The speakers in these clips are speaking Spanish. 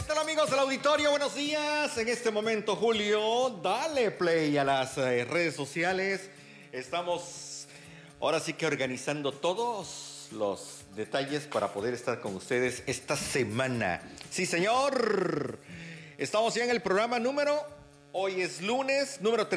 tal, amigos del auditorio? Buenos días. En este momento, Julio, dale play a las redes sociales. Estamos ahora sí que organizando todos los detalles para poder estar con ustedes esta semana. Sí, señor. Estamos ya en el programa hoy es lunes, número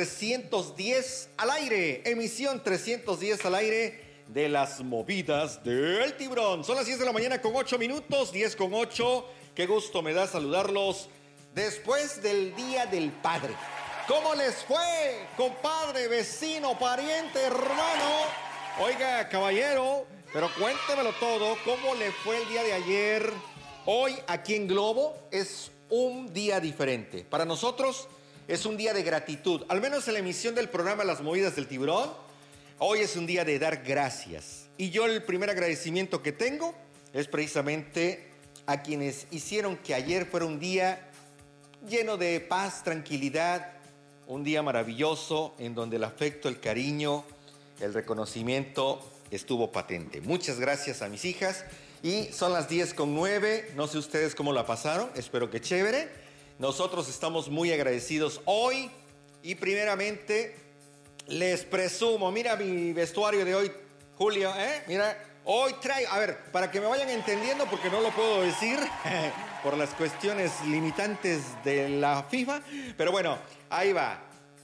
310 al aire. Emisión 310 al aire de las movidas del Tiburón. Son las 10 de la mañana con 8 minutos, 10 con 8. Qué gusto me da saludarlos después del Día del Padre. ¿Cómo les fue, compadre, vecino, pariente, hermano? Oiga, caballero, pero cuéntemelo todo. ¿Cómo le fue el día de ayer? Hoy, aquí en Globo, es un día diferente. Para nosotros, es un día de gratitud. Al menos en la emisión del programa Las Movidas del Tiburón, hoy es un día de dar gracias. Y yo el primer agradecimiento que tengo es precisamente a quienes hicieron que ayer fuera un día lleno de paz, tranquilidad, un día maravilloso en donde el afecto, el cariño, el reconocimiento estuvo patente. Muchas gracias a mis hijas. Y son las 10:09, no sé ustedes cómo la pasaron, espero que chévere. Nosotros estamos muy agradecidos hoy y primeramente les presumo, mira mi vestuario de hoy, Julio, mira, hoy traigo, a ver, para que me vayan entendiendo, porque no lo puedo decir por las cuestiones limitantes de la FIFA, pero bueno, ahí va.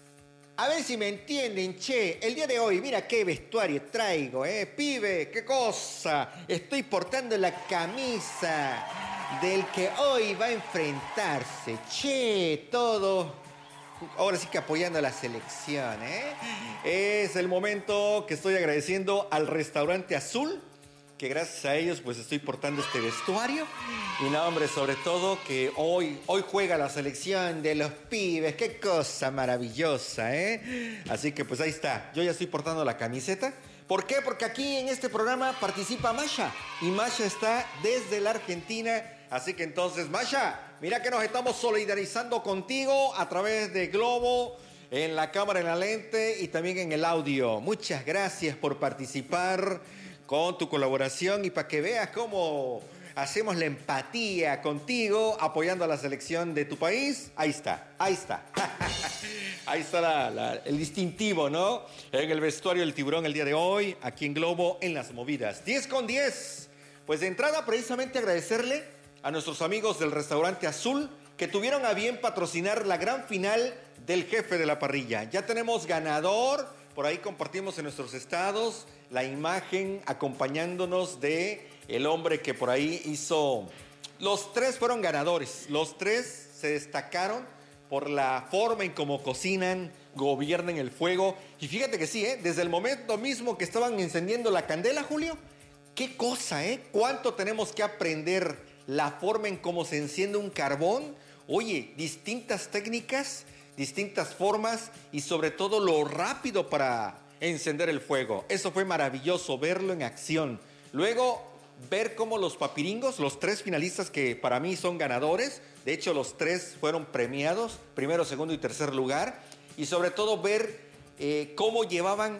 A ver si me entienden, che, el día de hoy, mira qué vestuario traigo, pibe, qué cosa. Estoy portando la camisa del que hoy va a enfrentarse, che, todo. Ahora sí que apoyando a la selección, Es el momento que estoy agradeciendo al Restaurante Azul, que gracias a ellos pues estoy portando este vestuario. Y no, hombre, sobre todo que hoy juega la selección de los pibes. Qué cosa maravillosa, Así que pues ahí está, yo ya estoy portando la camiseta. ¿Por qué? Porque aquí en este programa participa Masha. Y Masha está desde la Argentina. Así que entonces, Masha, mira que nos estamos solidarizando contigo a través de Globo, en la cámara, en la lente y también en el audio. Muchas gracias por participar con tu colaboración y para que veas cómo hacemos la empatía contigo apoyando a la selección de tu país. Ahí está. Ahí está el distintivo, ¿no? En el vestuario del Tiburón el día de hoy, aquí en Globo, en las movidas. 10:10. Pues de entrada, precisamente agradecerle a nuestros amigos del Restaurante Azul que tuvieron a bien patrocinar la gran final del Jefe de la Parrilla. Ya tenemos ganador, por ahí compartimos en nuestros estados la imagen acompañándonos de el hombre que por ahí hizo. Los tres fueron ganadores, los tres se destacaron por la forma en cómo cocinan, gobiernan el fuego. Y fíjate que sí, desde el momento mismo que estaban encendiendo la candela, Julio, qué cosa, cuánto tenemos que aprender. La forma en cómo se enciende un carbón, oye, distintas técnicas, distintas formas y sobre todo lo rápido para encender el fuego. Eso fue maravilloso verlo en acción. Luego ver cómo los papiringos, los tres finalistas que para mí son ganadores, de hecho los tres fueron premiados, primero, segundo y tercer lugar, y sobre todo ver cómo llevaban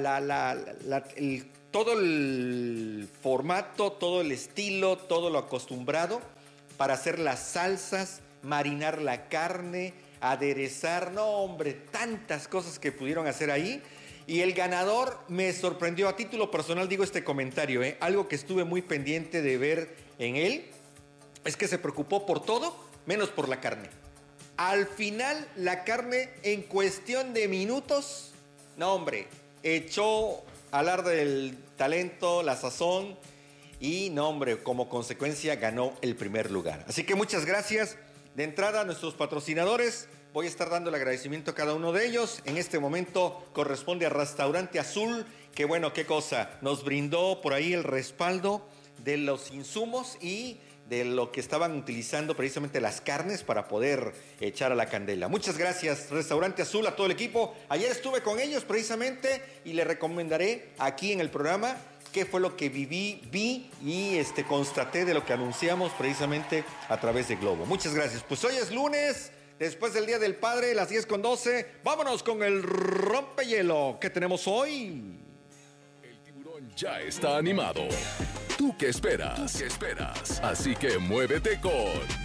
todo el formato, todo el estilo, todo lo acostumbrado para hacer las salsas, marinar la carne, aderezar, no hombre, tantas cosas que pudieron hacer ahí. Y el ganador me sorprendió, a título personal digo este comentario, algo que estuve muy pendiente de ver en él, es que se preocupó por todo, menos por la carne. Al final la carne en cuestión de minutos, no hombre, echó alarde del talento, la sazón y, no hombre, como consecuencia ganó el primer lugar. Así que muchas gracias de entrada a nuestros patrocinadores. Voy a estar dando el agradecimiento a cada uno de ellos. En este momento corresponde a Restaurante Azul, que bueno, qué cosa, nos brindó por ahí el respaldo de los insumos y de lo que estaban utilizando precisamente las carnes para poder echar a la candela. Muchas gracias, Restaurante Azul, a todo el equipo. Ayer estuve con ellos precisamente y les recomendaré aquí en el programa qué fue lo que vi y constaté de lo que anunciamos precisamente a través de Globo. Muchas gracias. Pues hoy es lunes, después del Día del Padre, las 10:12. Vámonos con el rompehielo que tenemos hoy. El Tiburón ya está animado. ¿Tú qué esperas? Así que muévete con